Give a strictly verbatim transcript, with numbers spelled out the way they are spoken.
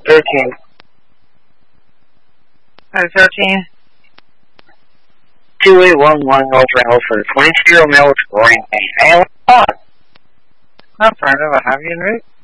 thirteen. Five thirteen. Two eight one one Ultra Alpha. Twenty zero male exploring. Hey, what? Not part of a have you route?